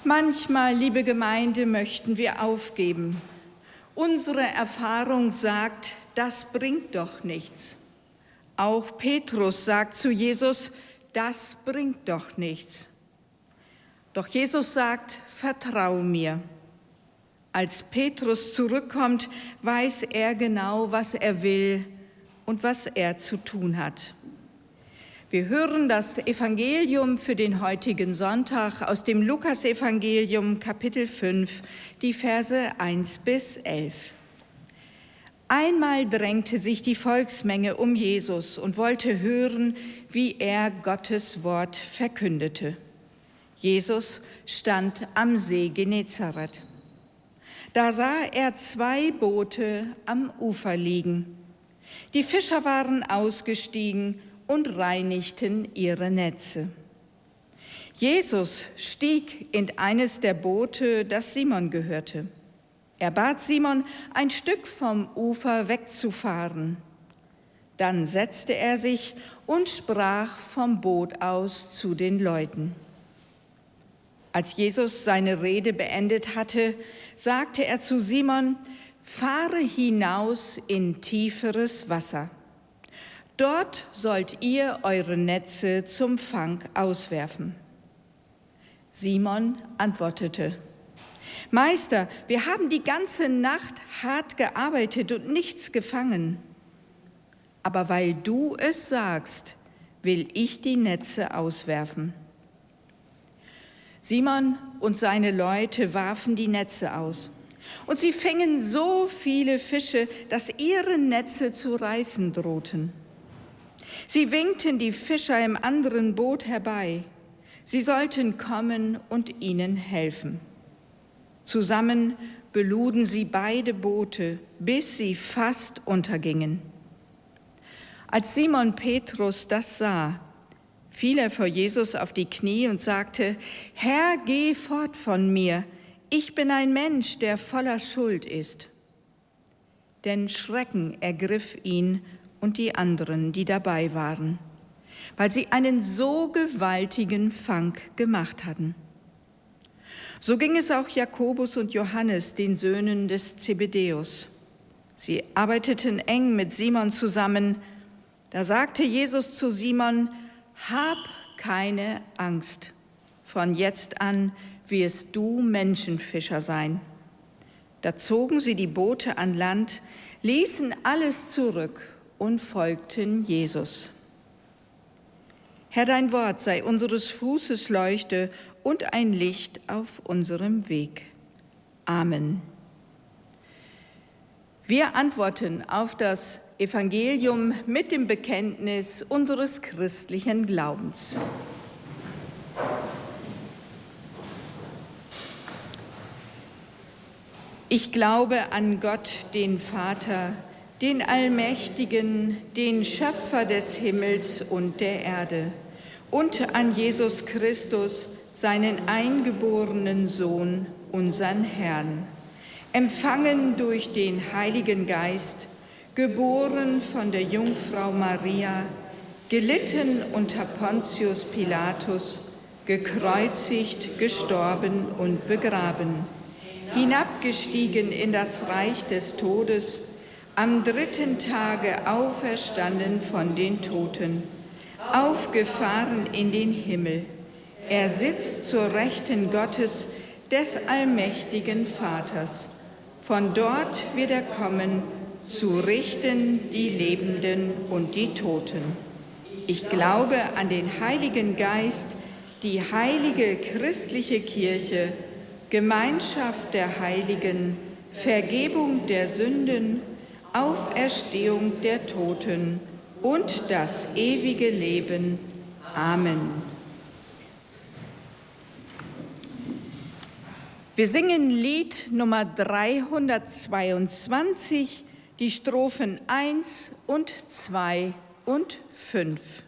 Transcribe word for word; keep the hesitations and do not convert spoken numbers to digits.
Manchmal, liebe Gemeinde, möchten wir aufgeben. Unsere Erfahrung sagt, das bringt doch nichts. Auch Petrus sagt zu Jesus, das bringt doch nichts. Doch Jesus sagt, vertrau mir. Als Petrus zurückkommt, weiß er genau, was er will und was er zu tun hat. Wir hören das Evangelium für den heutigen Sonntag aus dem Lukasevangelium, Kapitel fünf, die Verse eins bis elf. Einmal drängte sich die Volksmenge um Jesus und wollte hören, wie er Gottes Wort verkündete. Jesus stand am See Genezareth. Da sah er zwei Boote am Ufer liegen. Die Fischer waren ausgestiegen und reinigten ihre Netze. Jesus stieg in eines der Boote, das Simon gehörte. Er bat Simon, ein Stück vom Ufer wegzufahren. Dann setzte er sich und sprach vom Boot aus zu den Leuten. Als Jesus seine Rede beendet hatte, sagte er zu Simon, fahre hinaus in tieferes Wasser. Dort sollt ihr eure Netze zum Fang auswerfen. Simon antwortete, Meister, wir haben die ganze Nacht hart gearbeitet und nichts gefangen. Aber weil du es sagst, will ich die Netze auswerfen. Simon und seine Leute warfen die Netze aus. Und sie fingen so viele Fische, dass ihre Netze zu reißen drohten. Sie winkten die Fischer im anderen Boot herbei. Sie sollten kommen und ihnen helfen. Zusammen beluden sie beide Boote, bis sie fast untergingen. Als Simon Petrus das sah, fiel er vor Jesus auf die Knie und sagte, Herr, geh fort von mir, ich bin ein Mensch, der voller Schuld ist. Denn Schrecken ergriff ihn und die anderen, die dabei waren, weil sie einen so gewaltigen Fang gemacht hatten. So ging es auch Jakobus und Johannes, den Söhnen des Zebedäus. Sie arbeiteten eng mit Simon zusammen. Da sagte Jesus zu Simon, hab keine Angst, von jetzt an wirst du Menschenfischer sein. Da zogen sie die Boote an Land, ließen alles zurück und folgten Jesus. Herr, dein Wort sei unseres Fußes Leuchte und ein Licht auf unserem Weg. Amen. Wir antworten auf das Evangelium mit dem Bekenntnis unseres christlichen Glaubens. Ich glaube an Gott, den Vater, den Allmächtigen, den Schöpfer des Himmels und der Erde, und an Jesus Christus, seinen eingeborenen Sohn, unseren Herrn, empfangen durch den Heiligen Geist, geboren von der Jungfrau Maria, gelitten unter Pontius Pilatus, gekreuzigt, gestorben und begraben, hinabgestiegen in das Reich des Todes, am dritten Tage auferstanden von den Toten, aufgefahren in den Himmel. Er sitzt zur Rechten Gottes, des allmächtigen Vaters. Von dort wird er kommen, zu richten die Lebenden und die Toten. Ich glaube an den Heiligen Geist, die heilige christliche Kirche, Gemeinschaft der Heiligen, Vergebung der Sünden, Auferstehung der Toten und das ewige Leben. Amen. Wir singen Lied Nummer dreihundertzweiundzwanzig, die Strophen eins und zwei und fünf.